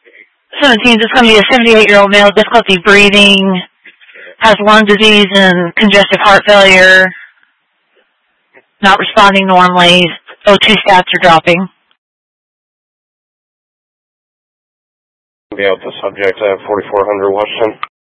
17, it's going to be a 78-year-old male, difficulty breathing, has lung disease and congestive heart failure, not responding normally, O2 stats are dropping. Be out the subject at 4400 Washington.